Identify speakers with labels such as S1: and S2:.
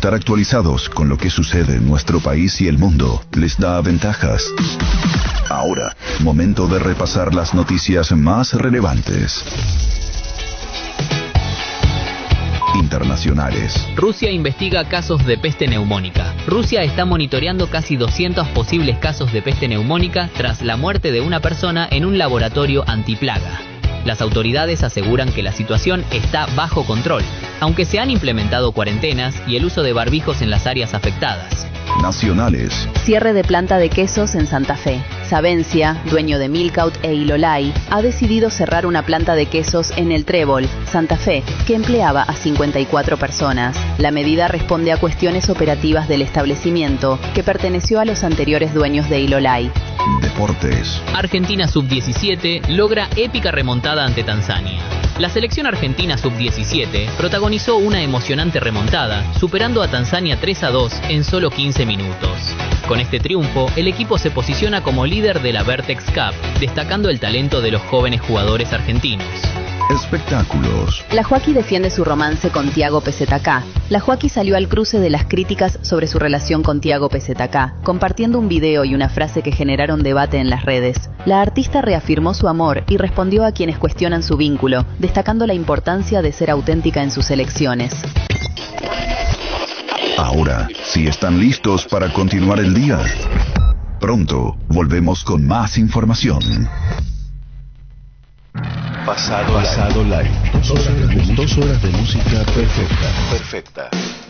S1: Estar actualizados con lo que sucede en nuestro país y el mundo les da ventajas. Ahora, momento de repasar las noticias más relevantes. Internacionales.
S2: Rusia investiga casos de peste neumónica. Rusia está monitoreando casi 200 posibles casos de peste neumónica tras la muerte de una persona en un laboratorio antiplaga. Las autoridades aseguran que la situación está bajo control, aunque se han implementado cuarentenas y el uso de barbijos en las áreas afectadas.
S1: Nacionales.
S3: Cierre de planta de quesos en Santa Fe. Savencia, dueño de Milkout e Ilolai, ha decidido cerrar una planta de quesos en El Trébol, Santa Fe, que empleaba a 54 personas. La medida responde a cuestiones operativas del establecimiento, que perteneció a los anteriores dueños de Ilolai.
S1: Deportes.
S2: Argentina Sub-17 logra épica remontada ante Tanzania. La selección argentina Sub-17 protagonizó una emocionante remontada, superando a Tanzania 3-2 en solo 15 minutos. Con este triunfo, el equipo se posiciona como líder de la Vertex Cup, destacando el talento de los jóvenes jugadores argentinos.
S1: Espectáculos.
S3: La Joaquí defiende su romance con Tiago PZK. La Joaquí salió al cruce de las críticas sobre su relación con Tiago PZK, compartiendo un video y una frase que generaron debate en las redes. La artista reafirmó su amor y respondió a quienes cuestionan su vínculo, destacando la importancia de ser auténtica en sus elecciones.
S1: Ahora, si están listos para continuar el día, pronto volvemos con más información.
S4: Pasado live. 2 horas de música perfecta.